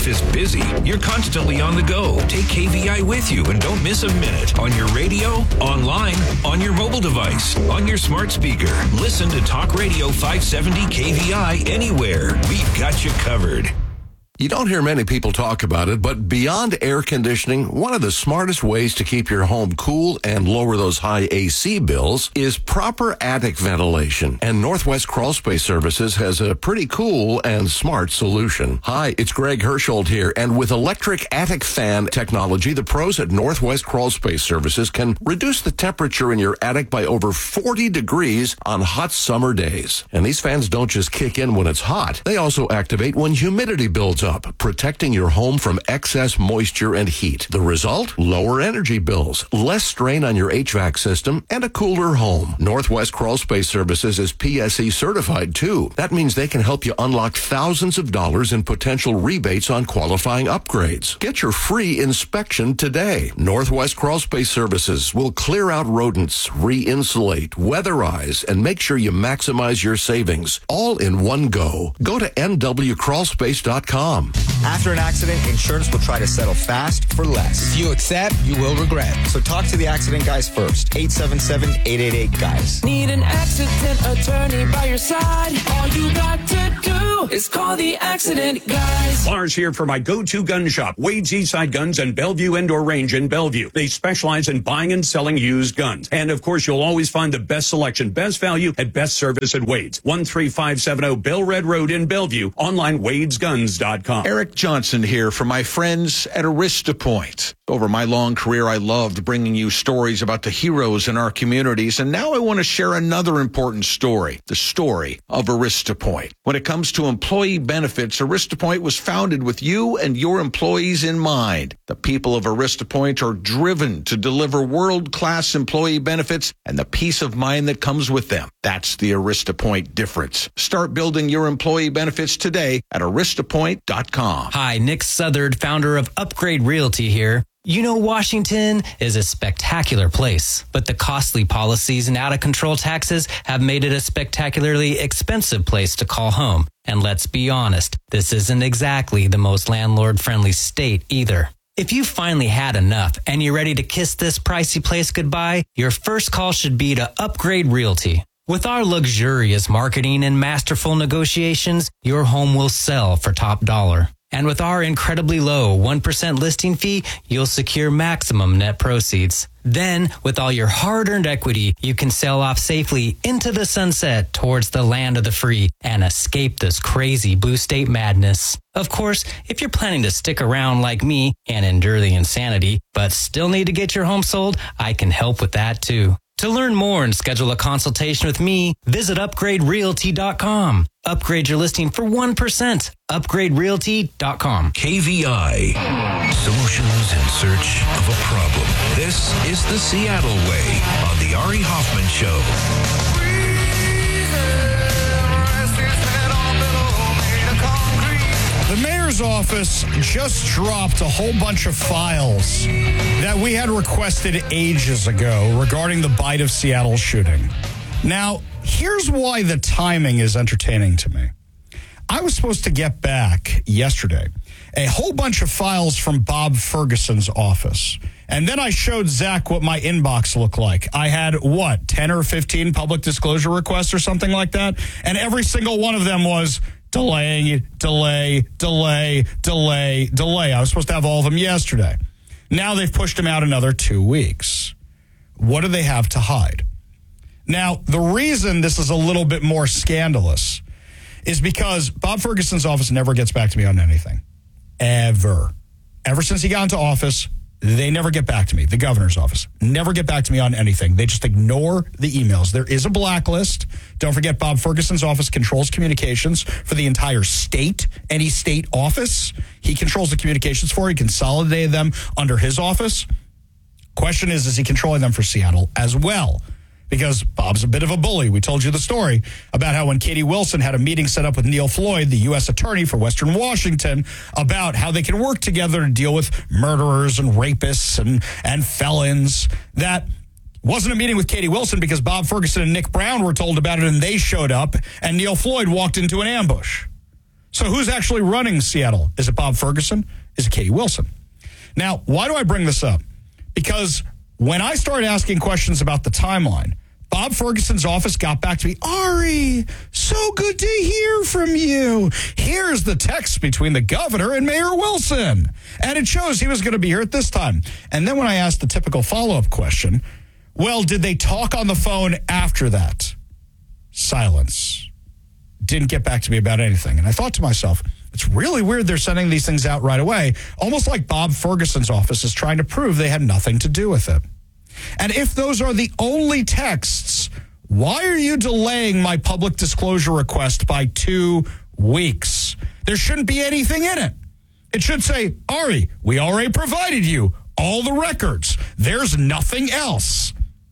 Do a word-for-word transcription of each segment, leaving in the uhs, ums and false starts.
life is busy. You're constantly on the go. Take K V I with you and don't miss a minute. On your radio, online, on your mobile device, on your smart speaker. Listen to Talk Radio five seventy K V I anywhere. We've got you covered. You don't hear many people talk about it, but beyond air conditioning, one of the smartest ways to keep your home cool and lower those high A C bills is proper attic ventilation. And Northwest Crawl Space Services has a pretty cool and smart solution. Hi, it's Greg Hersholt here, and with electric attic fan technology, the pros at Northwest Crawl Space Services can reduce the temperature in your attic by over forty degrees on hot summer days. And these fans don't just kick in when it's hot. They also activate when humidity builds up. Up, protecting your home from excess moisture and heat. The result? Lower energy bills, less strain on your H V A C system, and a cooler home. Northwest Crawl Space Services is P S E certified, too. That means they can help you unlock thousands of dollars in potential rebates on qualifying upgrades. Get your free inspection today. Northwest Crawl Space Services will clear out rodents, re-insulate, weatherize, and make sure you maximize your savings, all in one go. Go to N W crawl space dot com. After an accident, insurance will try to settle fast for less. If you accept, you will regret. So talk to the accident guys first. eight seven seven, eight eight eight, guys. Need an accident attorney by your side? All you got to do is call the accident guys. Lars here for my go-to gun shop, Wade's Eastside Guns and Bellevue Indoor Range in Bellevue. They specialize in buying and selling used guns. And of course, you'll always find the best selection, best value, and best service at Wade's. one three five seven zero Bell Red Road in Bellevue. Online, wades guns dot com. Eric Johnson here for my friends at Arista Point. Over my long career, I loved bringing you stories about the heroes in our communities, and now I want to share another important story, the story of Arista Point. When it comes to employee benefits, Arista Point was founded with you and your employees in mind. The people of Arista Point are driven to deliver world-class employee benefits and the peace of mind that comes with them. That's the Arista Point difference. Start building your employee benefits today at arista point dot com. Hi, Nick Southard, founder of Upgrade Realty here. You know, Washington is a spectacular place, but the costly policies and out-of-control taxes have made it a spectacularly expensive place to call home. And let's be honest, this isn't exactly the most landlord-friendly state either. If you finally had enough and you're ready to kiss this pricey place goodbye, your first call should be to Upgrade Realty. With our luxurious marketing and masterful negotiations, your home will sell for top dollar. And with our incredibly low one percent listing fee, you'll secure maximum net proceeds. Then, with all your hard-earned equity, you can sail off safely into the sunset towards the land of the free and escape this crazy blue state madness. Of course, if you're planning to stick around like me and endure the insanity, but still need to get your home sold, I can help with that too. To learn more and schedule a consultation with me, visit upgrade realty dot com. Upgrade your listing for one percent. upgrade realty dot com. K V I. Solutions in search of a problem. This is the Seattle Way on the Ari Hoffman Show. The mayor's office just dropped a whole bunch of files that we had requested ages ago regarding the Bite of Seattle shooting. Now, here's why the timing is entertaining to me. I was supposed to get back yesterday a whole bunch of files from Bob Ferguson's office. And then I showed Zach what my inbox looked like. I had, what, ten or fifteen public disclosure requests or something like that? And every single one of them was delay, delay, delay, delay, delay. I was supposed to have all of them yesterday. Now they've pushed them out another two weeks. What do they have to hide? Now, the reason this is a little bit more scandalous is because Bob Ferguson's office never gets back to me on anything. Ever. Ever since he got into office, they never get back to me. The governor's office never get back to me on anything. They just ignore the emails. There is a blacklist. Don't forget, Bob Ferguson's office controls communications for the entire state, any state office. He controls the communications for. He consolidated them under his office. Question is, is he controlling them for Seattle as well? Because Bob's a bit of a bully. We told you the story about how when Katie Wilson had a meeting set up with Neil Floyd, the U S attorney for Western Washington, about how they can work together to deal with murderers and rapists and, and felons, that wasn't a meeting with Katie Wilson because Bob Ferguson and Nick Brown were told about it and they showed up and Neil Floyd walked into an ambush. So who's actually running Seattle? Is it Bob Ferguson? Is it Katie Wilson? Now, why do I bring this up? Because when I started asking questions about the timeline, Bob Ferguson's office got back to me, Ari, so good to hear from you. Here's the text between the governor and Mayor Wilson. And it shows he was going to be here at this time. And then when I asked the typical follow-up question, well, did they talk on the phone after that? Silence. Didn't get back to me about anything. And I thought to myself, it's really weird they're sending these things out right away, almost like Bob Ferguson's office is trying to prove they had nothing to do with it. And if those are the only texts, why are you delaying my public disclosure request by two weeks? There shouldn't be anything in it. It should say, Ari, we already provided you all the records. There's nothing else.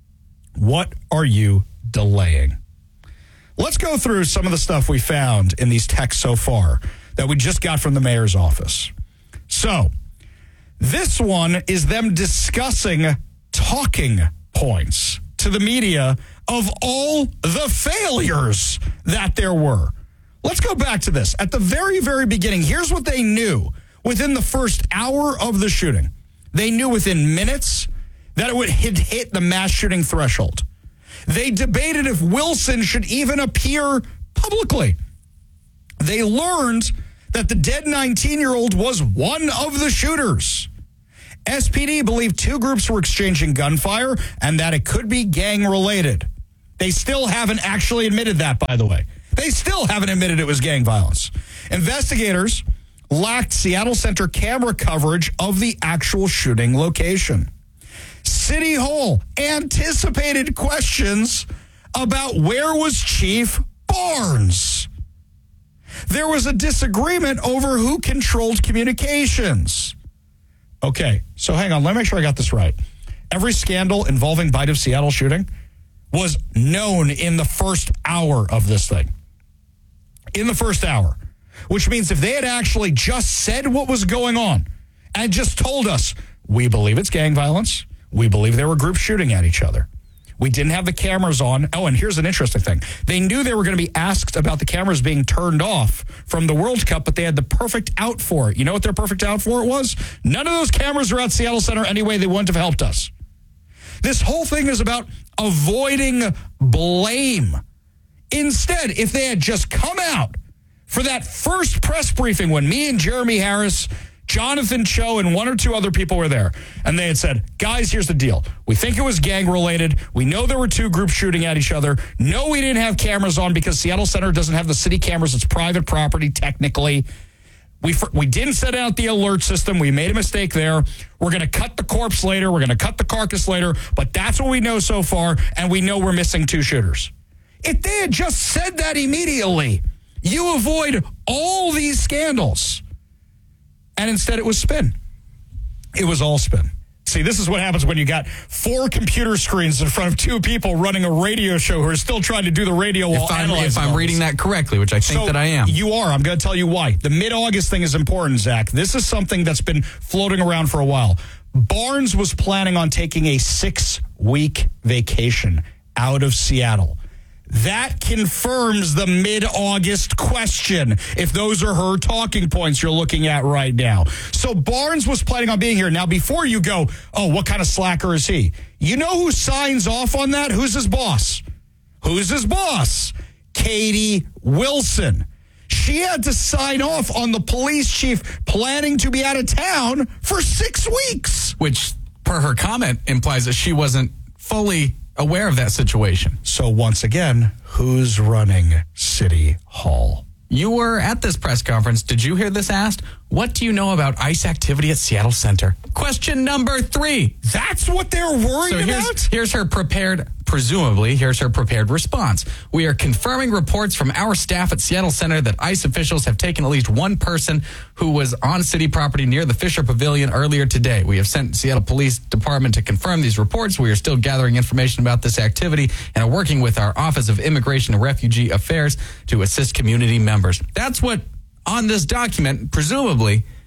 What are you delaying? Let's go through some of the stuff we found in these texts so far that we just got from the mayor's office. So, this one is them discussing talking points to the media of all the failures that there were. Let's go back to this. At the very, very beginning, here's what they knew within the first hour of the shooting. They knew within minutes that it would hit, hit the mass shooting threshold. They debated if Wilson should even appear publicly. They learned that the dead nineteen-year-old was one of the shooters. S P D believed two groups were exchanging gunfire and that it could be gang-related. They still haven't actually admitted that, by the way. They still haven't admitted it was gang violence. Investigators lacked Seattle Center camera coverage of the actual shooting location. City Hall anticipated questions about where was Chief Barnes. There was a disagreement over who controlled communications. Okay, so hang on. Let me make sure I got this right. Every scandal involving Bite of Seattle shooting was known in the first hour of this thing. In the first hour. Which means if they had actually just said what was going on and just told us, we believe it's gang violence, we believe there were groups shooting at each other, we didn't have the cameras on. Oh, and here's an interesting thing. They knew they were going to be asked about the cameras being turned off from the World Cup, but they had the perfect out for it. You know what their perfect out for it was? None of those cameras are at Seattle Center anyway. They wouldn't have helped us. This whole thing is about avoiding blame. Instead, if they had just come out for that first press briefing when me and Jeremy Harris, Jonathan Cho, and one or two other people were there, and they had said, guys, here's the deal. We think it was gang-related. We know there were two groups shooting at each other. No, we didn't have cameras on because Seattle Center doesn't have the city cameras. It's private property, technically. We we didn't set out the alert system. We made a mistake there. We're going to cut the corpse later. We're going to cut the carcass later. But that's what we know so far, and we know we're missing two shooters. If they had just said that immediately, you avoid all these scandals. And instead it was spin. It was all spin. See, this is what happens when you got four computer screens in front of two people running a radio show who are still trying to do the radio while if I'm, analyzing If I'm all reading this. that correctly, which I think So that I am. You are. I'm going to tell you why. The mid-August thing is important, Zach. This is something that's been floating around for a while. Barnes was planning on taking a six-week vacation out of Seattle. That confirms the mid-August question, if those are her talking points you're looking at right now. So Barnes was planning on being here. Now, before you go, oh, what kind of slacker is he? You know who signs off on that? Who's his boss? Who's his boss? Katie Wilson. She had to sign off on the police chief planning to be out of town for six weeks. Which, per her comment, implies that she wasn't fully aware of that situation. So once again, who's running City Hall? You were at this press conference. Did you hear this asked? What do you know about ICE activity at Seattle Center? Question number three. That's what they're worried so here's, about? Here's her prepared, presumably, here's her prepared response. We are confirming reports from our staff at Seattle Center that ICE officials have taken at least one person who was on city property near the Fisher Pavilion earlier today. We have sent Seattle Police Department to confirm these reports. We are still gathering information about this activity and are working with our Office of Immigration and Refugee Affairs to assist community members. That's what, on this document, presumably,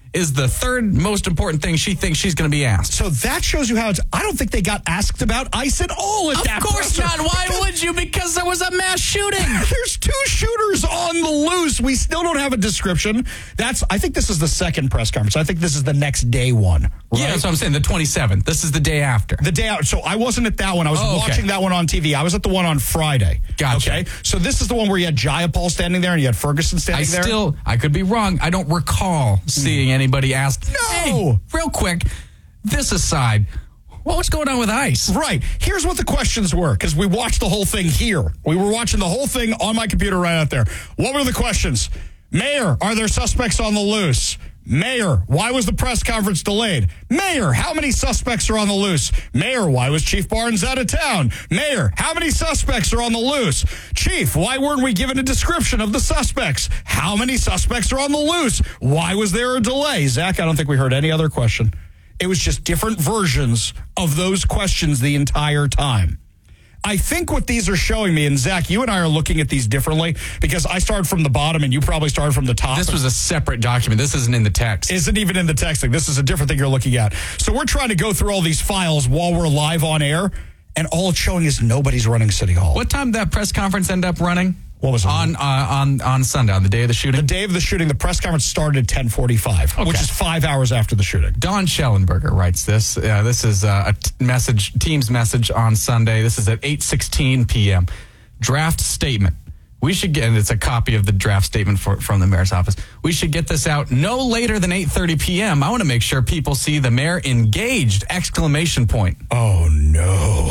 is the third most important thing she thinks she's going to be asked. So that shows you how it's. I don't think they got asked about ICE at all at of that course presser. not. Why would you? Because there was a mass shooting. There's two shooters on the loose. We still don't have a description. That's. I think this is the second press conference. I think this is the next day one. Right? Yeah, that's what I'm saying. The twenty-seventh. This is the day after. The day out. So I wasn't at that one. I was Oh, okay. watching that one on T V. I was at the one on Friday. Gotcha. Okay. So this is the one where you had Jayapal standing there and you had Ferguson standing I there. still, I could be wrong. I don't recall seeing anybody ask. No. Hey, real quick, this aside, what was going on with ICE? Right. Here's what the questions were, because we watched the whole thing here. We were watching the whole thing on my computer right out there. What were the questions? Mayor, are there suspects on the loose? Mayor, why was the press conference delayed? Mayor, how many suspects are on the loose? Mayor, why was Chief Barnes out of town? Mayor, how many suspects are on the loose? Chief, why weren't we given a description of the suspects? How many suspects are on the loose? Why was there a delay? Zach, I don't think we heard any other question. It was just different versions of those questions the entire time. I think what these are showing me, and Zach, you and I are looking at these differently because I started from the bottom and you probably started from the top. This was a separate document. This isn't in the text. Isn't even in the texting. This is a different thing you're looking at. So we're trying to go through all these files while we're live on air, and all it's showing is nobody's running City Hall. What time did that press conference end up running? What was it? On, uh, on, on Sunday, on the day of the shooting? The day of the shooting, the press conference started at ten forty-five, Okay. which is five hours after the shooting. Don Schellenberger writes this. Uh, this is uh, a t- message, team's message on Sunday. This is at eight sixteen p.m. Draft statement. We should get, and it's a copy of the draft statement for, from the mayor's office. We should get this out no later than eight thirty p.m. I want to make sure people see the mayor engaged! Exclamation point. Oh, no.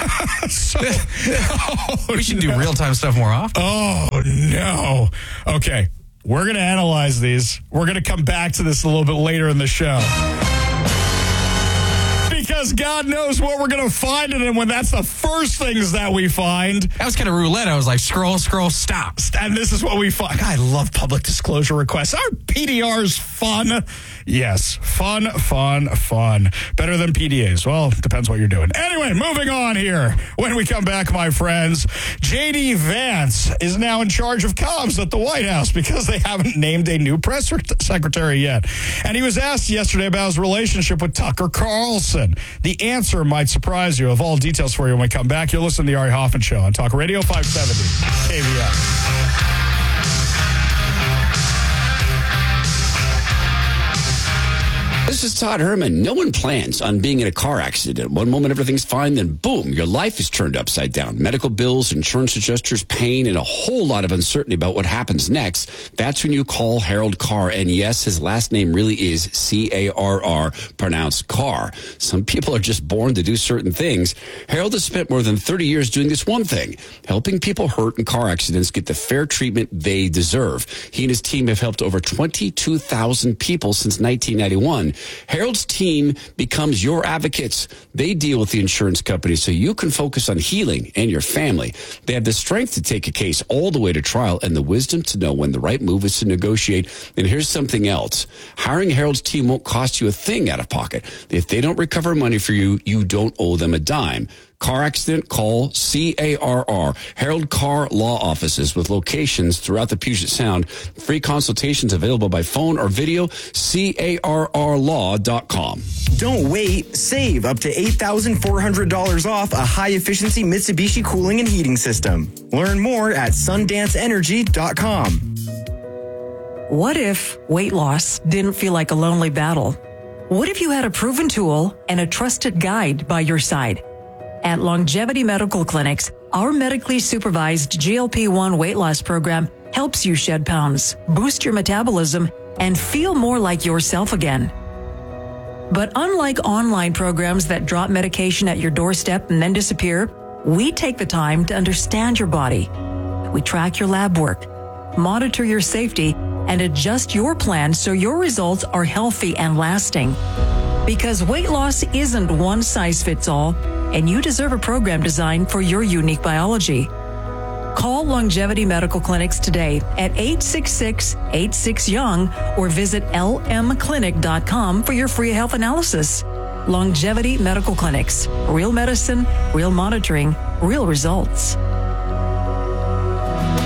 so, oh, we should do no. real-time stuff more often. Oh, no. Okay. We're going to analyze these. We're going to come back to this a little bit later in the show. Because God knows what we're going to find in them when that's the first things that we find. That was kind of roulette. I was like, scroll, scroll, stop. And this is what we find. I love public disclosure requests. Our P D R's fun. Yes, fun, fun, fun. Better than P D As. Well, depends what you're doing. Anyway, moving on here. When we come back, my friends, J D. Vance is now in charge of comms at the White House because they haven't named a new press secretary yet. And he was asked yesterday about his relationship with Tucker Carlson. The answer might surprise you. Of all details for you when we come back, you'll listen to the Ari Hoffman Show on Talk Radio five seventy K V S. This is Todd Herman. No one plans on being in a car accident. One moment everything's fine, then boom, your life is turned upside down. Medical bills, insurance adjusters, pain, and a whole lot of uncertainty about what happens next. That's when you call Harold Carr. And yes, his last name really is C A R R, pronounced Carr. Some people are just born to do certain things. Harold has spent more than thirty years doing this one thing, helping people hurt in car accidents get the fair treatment they deserve. He and his team have helped over twenty-two thousand people since nineteen ninety-one. Harold's team becomes your advocates. They deal with the insurance company so you can focus on healing and your family. They have the strength to take a case all the way to trial and the wisdom to know when the right move is to negotiate. And here's something else. Hiring Harold's team won't cost you a thing out of pocket. If they don't recover money for you, you don't owe them a dime. Car accident, call C A R R. Harold Carr Law Offices with locations throughout the Puget Sound. Free consultations available by phone or video. C A R R law dot com. Don't wait. Save up to eight thousand four hundred dollars off a high-efficiency Mitsubishi cooling and heating system. Learn more at sundance energy dot com. What if weight loss didn't feel like a lonely battle? What if you had a proven tool and a trusted guide by your side? At Longevity Medical Clinics, our medically supervised G L P one weight loss program helps you shed pounds, boost your metabolism, and feel more like yourself again. But unlike online programs that drop medication at your doorstep and then disappear, we take the time to understand your body. We track your lab work, monitor your safety, and adjust your plan so your results are healthy and lasting. Because weight loss isn't one size fits all, and you deserve a program designed for your unique biology. Call Longevity Medical Clinics today at eight six six, eight six, young or visit L M clinic dot com for your free health analysis. Longevity Medical Clinics. Real medicine, real monitoring, real results. For more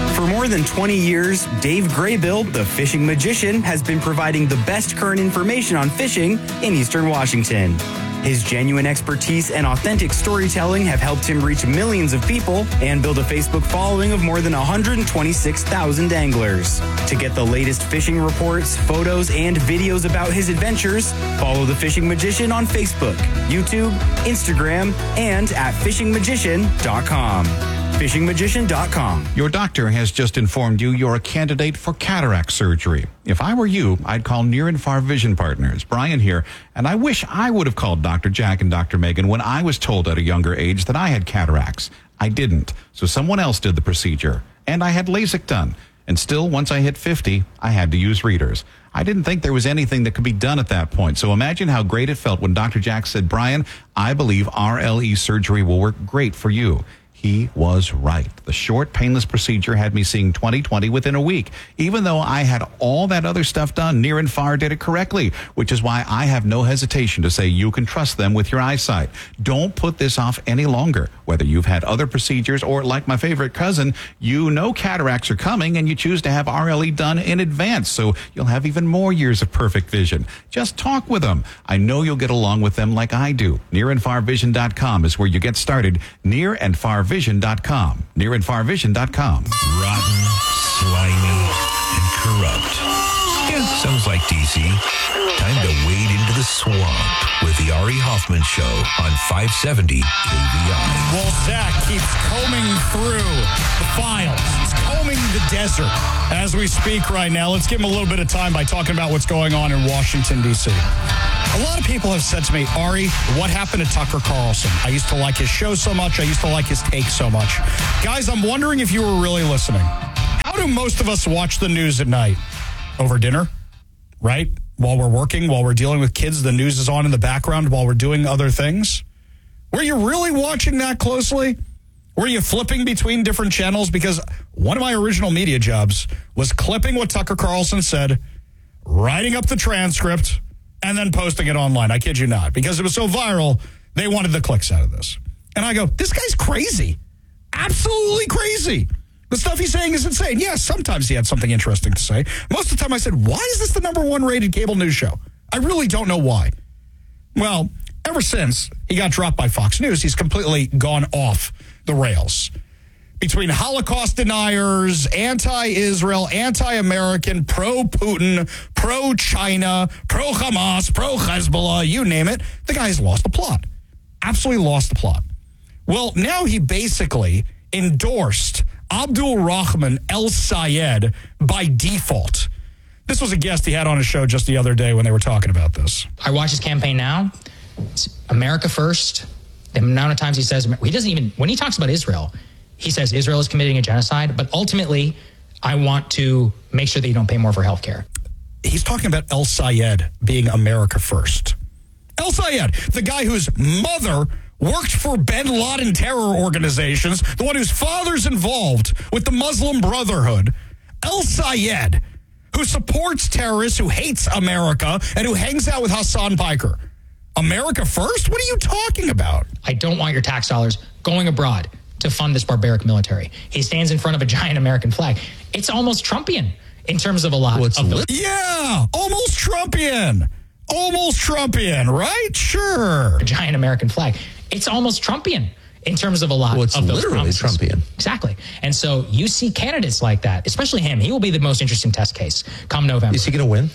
than twenty years, Dave Graybill, the fishing magician, has been providing the best current information on fishing in Eastern Washington. His genuine expertise and authentic storytelling have helped him reach millions of people and build a Facebook following of more than one hundred twenty-six thousand anglers. To get the latest fishing reports, photos, and videos about his adventures, follow the Fishing Magician on Facebook, YouTube, Instagram, and at fishing magician dot com. fishing magician dot com. Your doctor has just informed you you're a candidate for cataract surgery. If I were you, I'd call Near and Far Vision Partners. Brian here, and I wish I would have called Doctor Jack and Doctor Megan when I was told at a younger age that I had cataracts. I didn't, so someone else did the procedure, and I had LASIK done. And still, once I hit fifty, I had to use readers. I didn't think there was anything that could be done at that point. So imagine how great it felt when Doctor Jack said, Brian, I believe R L E surgery will work great for you. He was right. The short, painless procedure had me seeing twenty twenty within a week. Even though I had all that other stuff done, Near and Far did it correctly, which is why I have no hesitation to say you can trust them with your eyesight. Don't put this off any longer. Whether you've had other procedures or, like my favorite cousin, you know cataracts are coming and you choose to have R L E done in advance, so you'll have even more years of perfect vision. Just talk with them. I know you'll get along with them like I do. near and far vision dot com is where you get started. near and far vision dot com. near and far vision dot com. Rotten, slimy, and corrupt. Yeah, sounds like D C. Time to wade into the swamp with the Ari Hoffman Show on five seventy K V I. Well, Zach keeps combing through the files. He's combing the desert as we speak right now. Let's give him a little bit of time by talking about what's going on in Washington, D C. A lot of people have said to me, Ari, what happened to Tucker Carlson? I used to like his show so much. I used to like his take so much. Guys, I'm wondering if you were really listening. How do most of us watch the news at night? Over dinner, right? While we're working, while we're dealing with kids, the news is on in the background while we're doing other things. Were you really watching that closely? Were you flipping between different channels? Because one of my original media jobs was clipping what Tucker Carlson said, writing up the transcript, and then posting it online. I kid you not. Because it was so viral, they wanted the clicks out of this. And I go, this guy's crazy. Absolutely crazy. The stuff he's saying is insane. Yes, sometimes he had something interesting to say. Most of the time I said, why is this the number one rated cable news show? I really don't know why. Well, ever since he got dropped by Fox News, he's completely gone off the rails. Between Holocaust deniers, anti-Israel, anti-American, pro-Putin, pro-China, pro-Hamas, pro-Hezbollah, you name it, the guy's lost the plot. Absolutely lost the plot. Well, now he basically endorsed Abdul Rahman El Sayed by default. This was a guest he had on his show just the other day when they were talking about this. I watch his campaign now. It's America first. The amount of times he says, he doesn't even, when he talks about Israel, he says Israel is committing a genocide, but ultimately, I want to make sure that you don't pay more for health care. He's talking about El Sayed being America first. El Sayed, the guy whose mother worked for bin Laden terror organizations, the one whose father's involved with the Muslim Brotherhood. El Sayed, who supports terrorists, who hates America, and who hangs out with Hassan Piker. America first? What are you talking about? I don't want your tax dollars going abroad to fund this barbaric military. He stands in front of a giant American flag. It's almost Trumpian in terms of a lot What's of the... Yeah, almost Trumpian. Almost Trumpian, right? Sure. A giant American flag. It's almost Trumpian in terms of a lot well, it's of those literally promises. Trumpian. Exactly. And so you see candidates like that, especially him. He will be the most interesting test case come November. Is he going to win?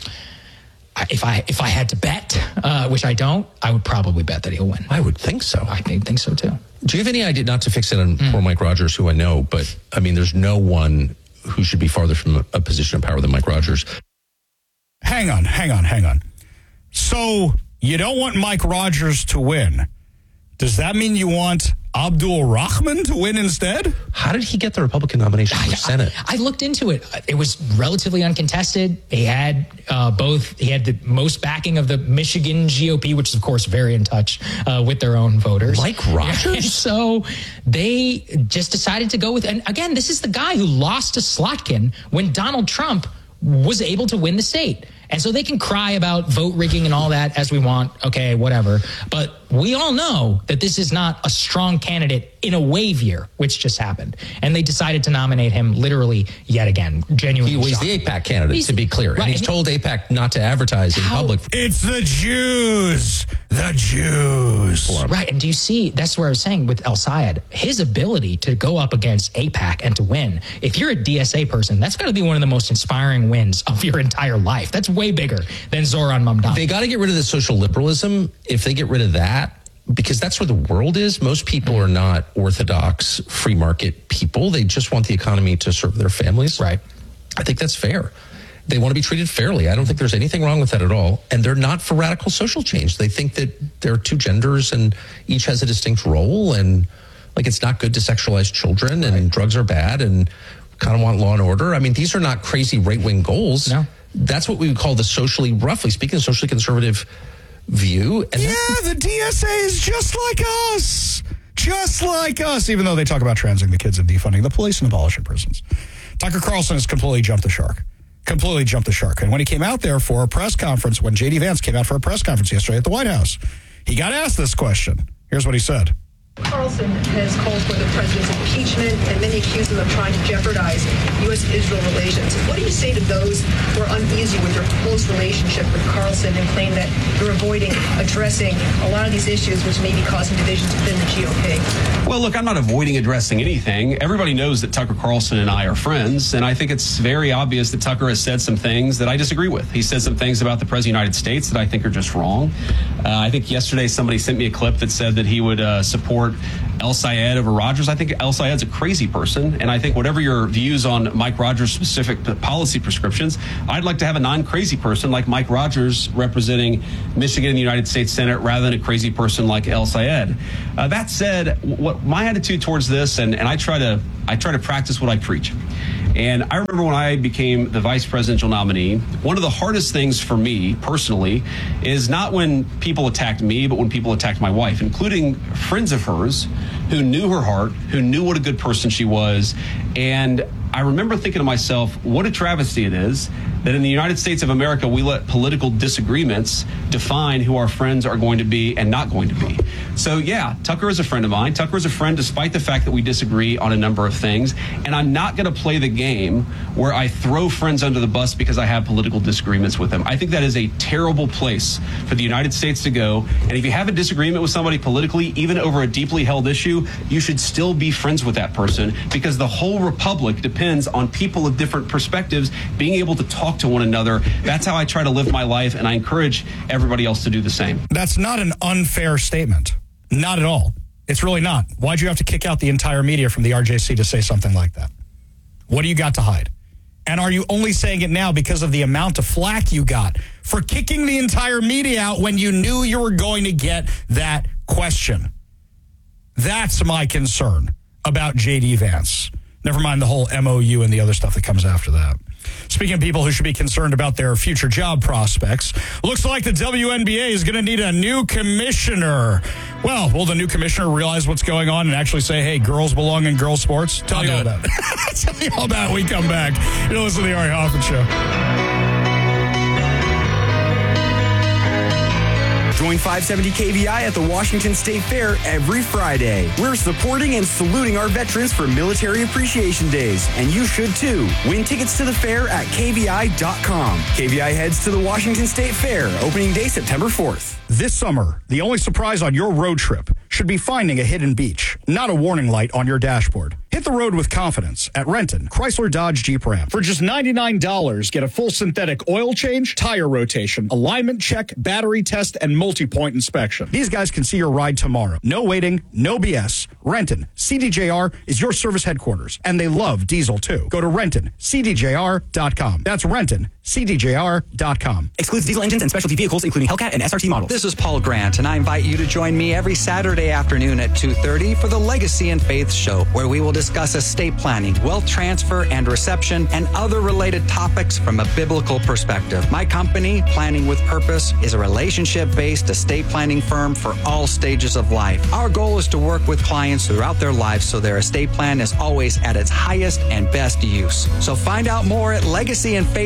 If I if I had to bet, uh, which I don't, I would probably bet that he'll win. I would think so. I think, think so, too. Do you have any idea, not to fix it on mm. poor Mike Rogers, who I know, but, I mean, there's no one who should be farther from a, a position of power than Mike Rogers. Hang on, hang on, hang on. So you don't want Mike Rogers to win. Does that mean you want Abdul Rahman to win instead? How did he get the Republican nomination for I, Senate? I, I looked into it. It was relatively uncontested. He had uh, both. He had the most backing of the Michigan G O P, which is, of course, very in touch uh, with their own voters. Mike Rogers? And so they just decided to go with, and again, this is the guy who lost to Slotkin when Donald Trump was able to win the state. And so they can cry about vote rigging and all that as we want. Okay, whatever. But we all know that this is not a strong candidate in a wave year, which just happened. And they decided to nominate him literally yet again. Genuinely. He was shocking. the AIPAC candidate, He's- to be clear. right, And he's and told AIPAC not to advertise in How- public. It's the Jews. The Jews. Right, and do you see, that's where I was saying with El Sayed, his ability to go up against AIPAC and to win, if you're a D S A person, that's got to be one of the most inspiring wins of your entire life. That's way bigger than Zoran Mamdani. They got to get rid of the social liberalism. If they get rid of that, because that's where the world is. Most people are not orthodox free market people. They just want the economy to serve their families. Right. I think that's fair. They want to be treated fairly. I don't think there's anything wrong with that at all. And they're not for radical social change. They think that there are two genders and each has a distinct role, and like it's not good to sexualize children, and drugs are bad, and kind of want law and order. I mean, these are not crazy right-wing goals. No. That's what we would call the socially, roughly speaking, socially conservative view. And yeah, the D S A is just like us. Just like us, even though they talk about transing the kids and defunding the police and abolishing prisons. Tucker Carlson has completely jumped the shark. Completely jumped the shark. And when he came out there for a press conference, when J D Vance came out for a press conference yesterday at the White House, he got asked this question. Here's what he said. Carlson has called for the president's impeachment, and many accuse him of trying to jeopardize U S Israel relations. What do you say to those who are uneasy with your close relationship with Carlson and claim that you're avoiding addressing a lot of these issues which may be causing divisions within the G O P? Well, look, I'm not avoiding addressing anything. Everybody knows that Tucker Carlson and I are friends, and I think it's very obvious that Tucker has said some things that I disagree with. He said some things about the President of the United States that I think are just wrong. Uh, I think yesterday somebody sent me a clip that said that he would uh, support El Sayed over Rogers. I think El Sayed's a crazy person, and I think whatever your views on Mike Rogers' specific policy prescriptions, I'd like to have a non-crazy person like Mike Rogers representing Michigan in the United States Senate rather than a crazy person like El Sayed. Uh, that said, what my attitude towards this, and, and I try to I try to practice what I preach. And I remember when I became the vice presidential nominee, one of the hardest things for me personally is not when people attacked me, but when people attacked my wife, including friends of hers who knew her heart, who knew what a good person she was. And I remember thinking to myself, what a travesty it is that in the United States of America, we let political disagreements define who our friends are going to be and not going to be. So, yeah, Tucker is a friend of mine. Tucker is a friend despite the fact that we disagree on a number of things. And I'm not going to play the game where I throw friends under the bus because I have political disagreements with them. I think that is a terrible place for the United States to go. And if you have a disagreement with somebody politically, even over a deeply held issue, you should still be friends with that person, because the whole republic depends on people of different perspectives being able to talk to one another. That's how I try to live my life, and I encourage everybody else to do the same. That's not an unfair statement. Not at all. It's really not. Why'd you have to kick out the entire media from the R J C to say something like that? What do you got to hide? And are you only saying it now because of the amount of flack you got for kicking the entire media out when you knew you were going to get that question? That's my concern about J D Vance. Never mind the whole M O U and the other stuff that comes after that. Speaking of people who should be concerned about their future job prospects, looks like the W N B A is going to need a new commissioner. Well, will the new commissioner realize what's going on and actually say, hey, girls belong in girls sports? Tell I'll you do all it. about it. Tell you all about it when we come back. You're listening to the Ari Hoffman Show. Join five seventy K V I at the Washington State Fair every Friday. We're supporting and saluting our veterans for Military Appreciation Days, and you should too. Win tickets to the fair at K V I dot com. K V I heads to the Washington State Fair, opening day September fourth. This summer, the only surprise on your road trip should be finding a hidden beach, not a warning light on your dashboard. Hit the road with confidence at Renton, Chrysler Dodge Jeep Ram. For just ninety-nine dollars, get a full synthetic oil change, tire rotation, alignment check, battery test, and multi-point inspection. These guys can see your ride tomorrow. No waiting, no B S. Renton, C D J R is your service headquarters, and they love diesel too. Go to Renton, C D J R dot com. That's Renton, C D J R dot com. Excludes diesel engines and specialty vehicles, including Hellcat and S R T models. This is Paul Grant, and I invite you to join me every Saturday afternoon at two thirty for the Legacy and Faith Show, where we will discuss estate planning, wealth transfer and reception, and other related topics from a biblical perspective. My company, Planning with Purpose, is a relationship-based estate planning firm for all stages of life. Our goal is to work with clients throughout their lives so their estate plan is always at its highest and best use. So find out more at legacy and faith dot com.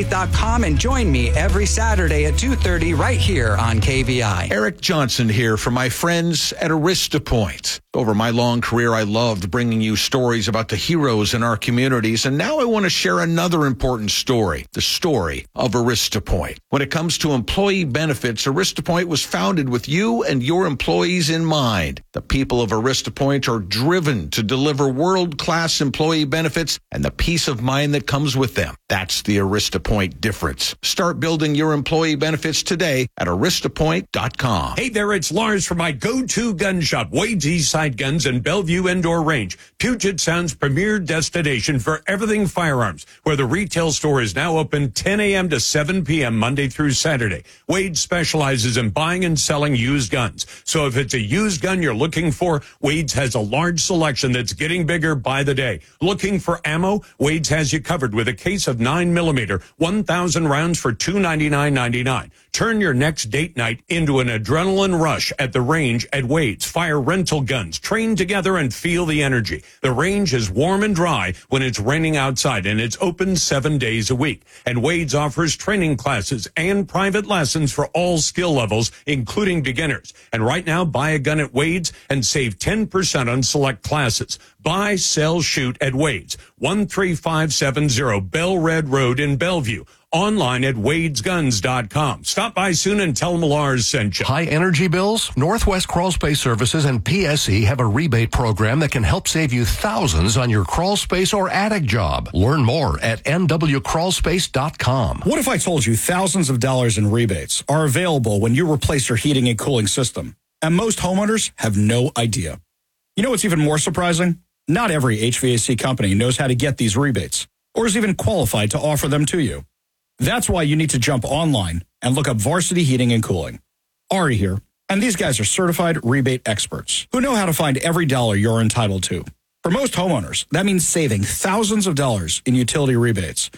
com and join me every Saturday at two thirty right here on K V I. Eric Johnson here for my friends at Arista Point. Over my long career, I loved bringing you stories about the heroes in our communities, and now I want to share another important story, the story of Arista Point. When it comes to employee benefits, Arista Point was founded with you and your employees in mind. The people of Arista Point are driven to deliver world-class employee benefits and the peace of mind that comes with them. That's the Arista Point difference. Start building your employee benefits today at arista point dot com. Hey there, it's Lars from my go-to gun shop, Wade's Eastside Guns and Bellevue Indoor Range, Puget Sound's premier destination for everything firearms, where the retail store is now open ten a.m. to seven p.m. Monday through Saturday. Wade specializes in buying and selling used guns. So if it's a used gun you're looking for, Wade's has a large selection that's getting bigger by the day. Looking for ammo? Wade's has you covered with a case of nine millimeter, one thousand rounds for two hundred ninety-nine ninety-nine. Turn your next date night into an adrenaline rush at the range at Wade's. Fire rental guns. Train together and feel the energy. The range is warm and dry when it's raining outside, and it's open seven days a week. And Wade's offers training classes and private lessons for all skill levels, including beginners. And right now, buy a gun at Wade's and save ten percent on select classes. Buy, sell, shoot at Wade's. one three five seven zero Bell Red Road in Bellevue. Online at wades guns dot com. Stop by soon and tell them Lars sent you. High energy bills? Northwest Crawl Space Services and P S E have a rebate program that can help save you thousands on your crawl space or attic job. Learn more at n w crawl space dot com. What if I told you thousands of dollars in rebates are available when you replace your heating and cooling system? And most homeowners have no idea. You know what's even more surprising? Not every H V A C company knows how to get these rebates or is even qualified to offer them to you. That's why you need to jump online and look up Varsity Heating and Cooling. Ari here, and these guys are certified rebate experts who know how to find every dollar you're entitled to. For most homeowners, that means saving thousands of dollars in utility rebates.